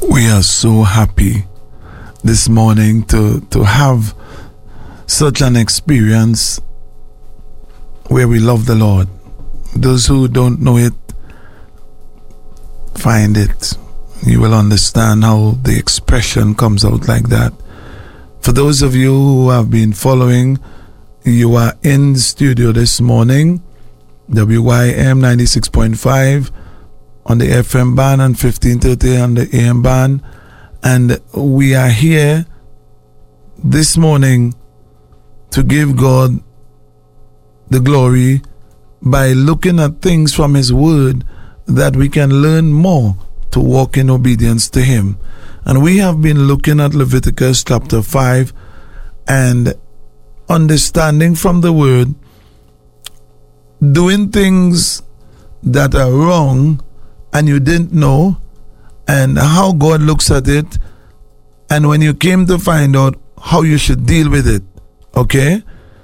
We are so happy this morning to have such an experience where we love the Lord. Those who don't know it, find it. You will understand how the expression comes out like that. For those of you who have been following, you are in the studio this morning, WYM 96.5 on the FM band and 1530 on the AM band. And we are here this morning to give God the glory by looking at things from His Word that we can learn more to walk in obedience to Him. And we have been looking at Leviticus chapter 5 and understanding from the Word doing things that are wrong and you didn't know, and how God looks at it, and when you came to find out how you should deal with it. Okay?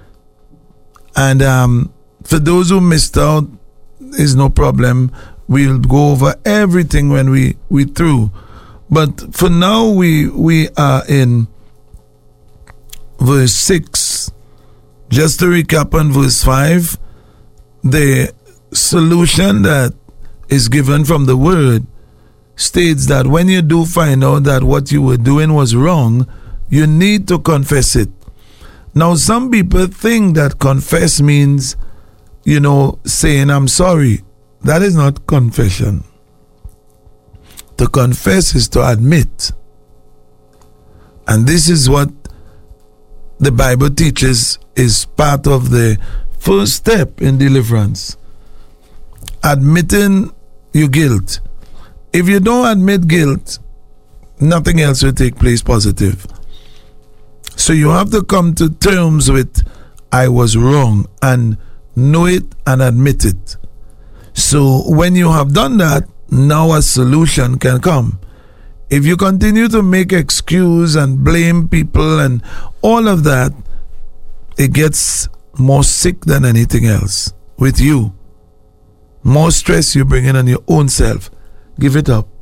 And for those who missed out, is no problem. We'll go over everything when we through. But for now, we are in verse 6. Just to recap on verse 5, the solution that is given from the Word states that when you do find out that what you were doing was wrong, you need to confess it. Now, some people think that confess means, saying I'm sorry. That is not confession. To confess is to admit. And this is what the Bible teaches is part of the first step in deliverance. Admitting your guilt. If you don't admit guilt, nothing else will take place positive. So you have to come to terms with I was wrong and know it and admit it. So when you have done that, now a solution can come. If you continue to make excuse and blame people and all of that, it gets more sick than anything else with you. More stress you bring in on your own self. Give it up.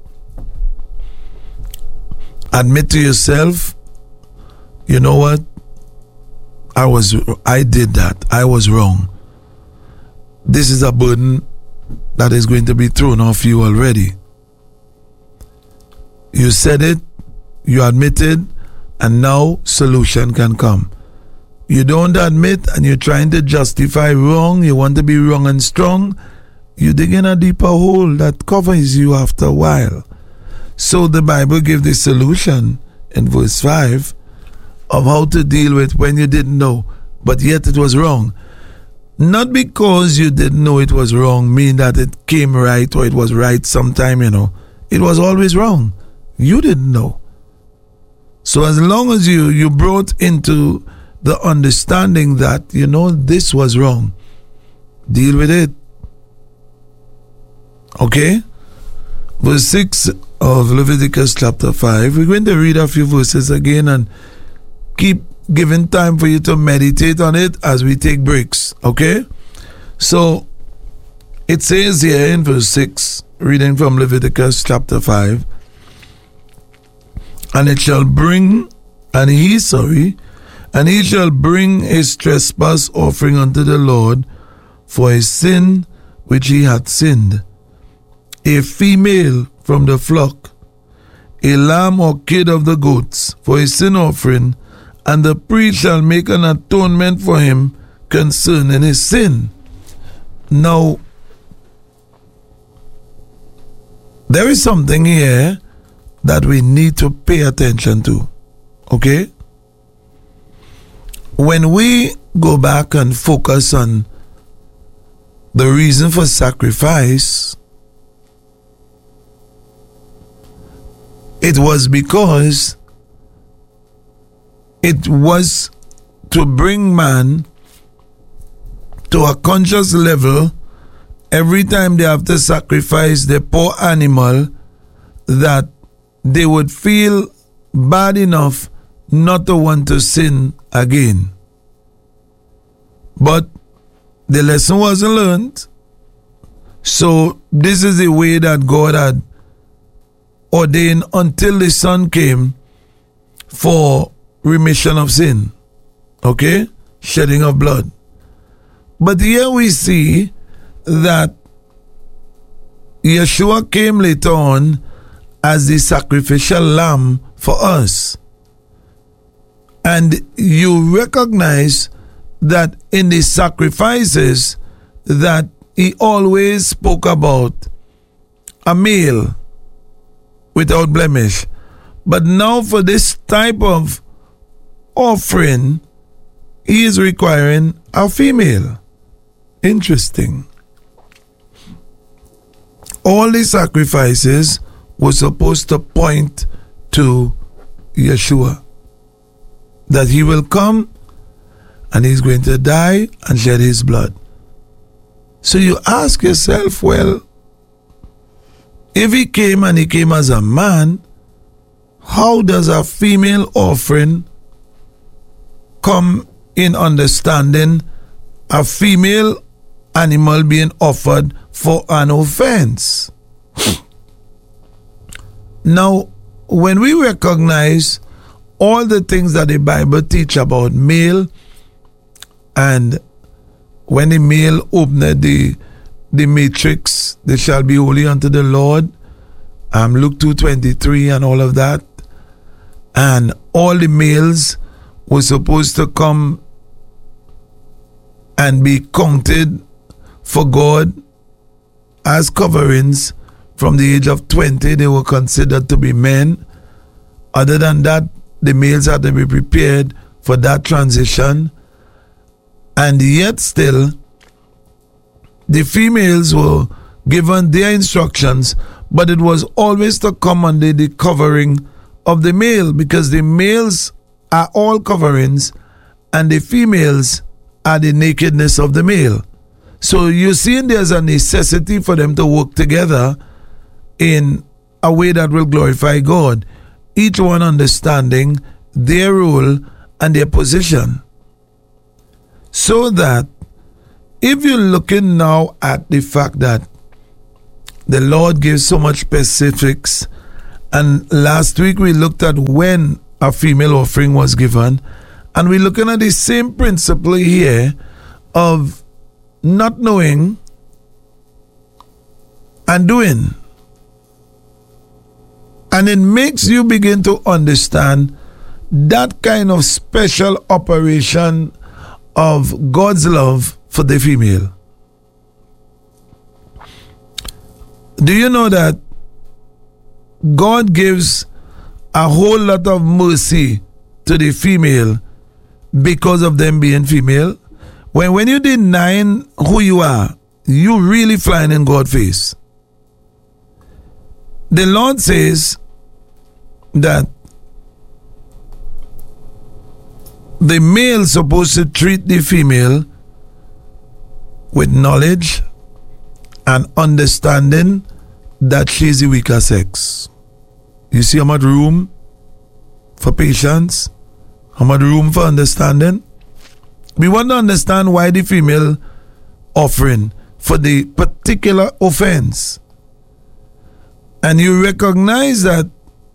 Admit to yourself, you know what? I did that. I was wrong. This is a burden that is going to be thrown off you already. You said it, you admitted, and now solution can come. You don't admit and you're trying to justify wrong, you want to be wrong and strong, you dig in a deeper hole that covers you after a while. So the Bible gives the solution in verse 5 of how to deal with when you didn't know, but yet it was wrong. Not because you didn't know it was wrong mean that it came right or it was right sometime, It was always wrong. You didn't know. So as long as you brought into the understanding that, this was wrong, deal with it. Okay? Verse 6 of Leviticus chapter 5. We're going to read a few verses again and keep giving time for you to meditate on it as we take breaks. Okay? So, it says here in verse 6, reading from Leviticus chapter 5, and he shall bring his trespass offering unto the Lord for his sin which he hath sinned, a female from the flock, a lamb or kid of the goats for his sin offering, and the priest shall make an atonement for him concerning his sin. Now, there is something here that we need to pay attention to. Okay? When we go back and focus on the reason for sacrifice, it was because it was to bring man to a conscious level every time they have to sacrifice the poor animal, that they would feel bad enough not to want to sin again. But the lesson wasn't learned. So this is the way that God had ordained until the Son came for remission of sin. Okay? Shedding of blood. But here we see that Yeshua came later on as the sacrificial lamb for us. And you recognize that in the sacrifices that he always spoke about a male without blemish. But now for this type of offering, he is requiring a female. Interesting. All the sacrifices were supposed to point to Yeshua. That he will come and he's going to die and shed his blood. So you ask yourself, well, if he came and he came as a man, how does a female offering come in understanding a female animal being offered for an offense? Now, when we recognize all the things that the Bible teach about male, and when the male opened the matrix, they shall be holy unto the Lord, Luke 2:23 and all of that, and all the males were supposed to come and be counted for God as coverings. From the age of 20, they were considered to be men. Other than that, the males had to be prepared for that transition. And yet still, the females were given their instructions, but it was always to come under the covering of the male, because the males are all coverings and the females are the nakedness of the male. So you see there's a necessity for them to work together in a way that will glorify God, each one understanding their role and their position. So that if you're looking now at the fact that the Lord gives so much specifics, and last week we looked at when a female offering was given, and we're looking at the same principle here of not knowing and doing. And it makes you begin to understand that kind of special operation of God's love for the female. Do you know that God gives a whole lot of mercy to the female because of them being female? When you deny who you are, you really flying in God's face. The Lord says that the male is supposed to treat the female with knowledge and understanding that she is the weaker sex. You see how much room for patience, how much room for understanding. We want to understand why the female offering for the particular offense. And you recognize that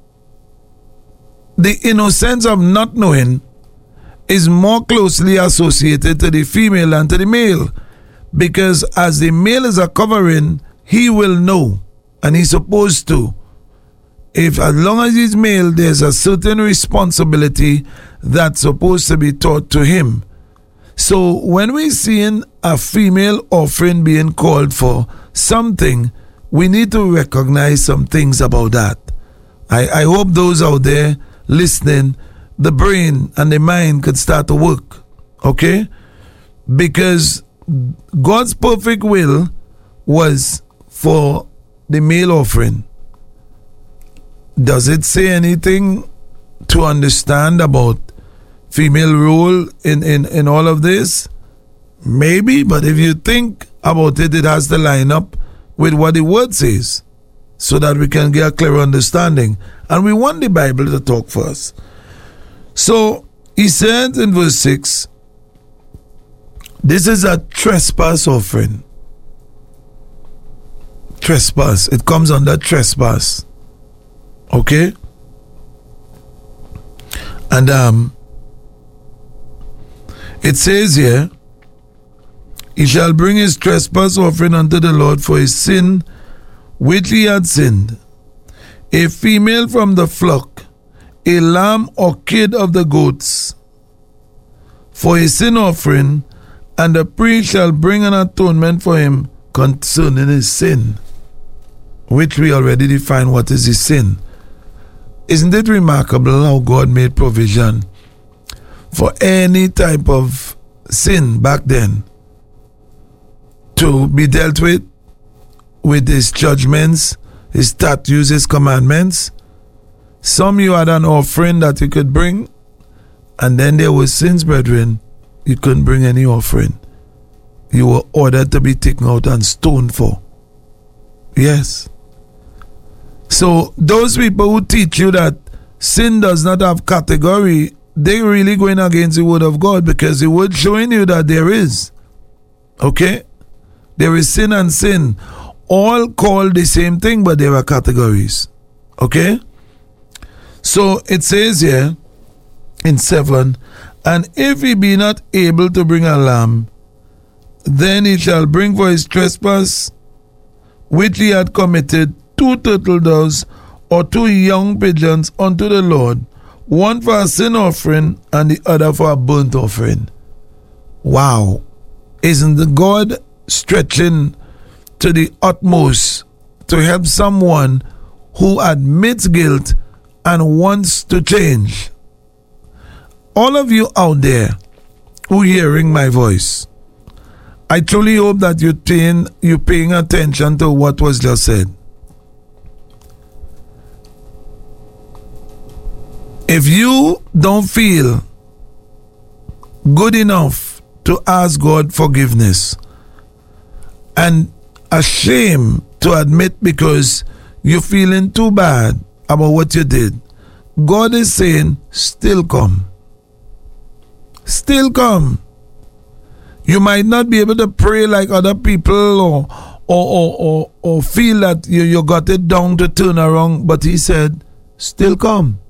the innocence of not knowing is more closely associated to the female than to the male. Because as the male is a covering, he will know, and he's supposed to. If as long as he's male, there's a certain responsibility that's supposed to be taught to him. So when we're seeing a female offering being called for something, we need to recognize some things about that. I hope those out there listening, the brain and the mind could start to work. Okay? Because God's perfect will was for the male offering. Does it say anything to understand about female role in all of this? Maybe, but if you think about it, it has to line up with what the word says so that we can get a clear understanding. And we want the Bible to talk for us. So he said in verse 6, this is a trespass offering. Trespass. It comes under trespass. Okay? And it says here, he shall bring his trespass offering unto the Lord for his sin which he had sinned, a female from the flock, a lamb or kid of the goats, for his sin offering, and the priest shall bring an atonement for him concerning his sin, which we already define what is his sin. Isn't it remarkable how God made provision for any type of sin back then to be dealt with his judgments, his statutes, his commandments? Some you had an offering that you could bring, and then there were sins, brethren, you couldn't bring any offering. You were ordered to be taken out and stoned for. Yes. So those people who teach you that sin does not have category, they really going against the word of God, because the word showing you that there is. Okay? There is sin and sin. All called the same thing, but there are categories. Okay? So it says here in 7, and if he be not able to bring a lamb, then he shall bring for his trespass which he had committed 2 turtle doves or 2 young pigeons unto the Lord, one for a sin offering and the other for a burnt offering. Wow. Isn't the God stretching to the utmost to help someone who admits guilt and wants to change? All of you out there who hearing my voice, I truly hope that you're paying attention to what was just said. If you don't feel good enough to ask God forgiveness and ashamed to admit because you're feeling too bad about what you did, God is saying, still come. Still come. You might not be able to pray like other people or feel that you got it down to turn around, but he said, still come.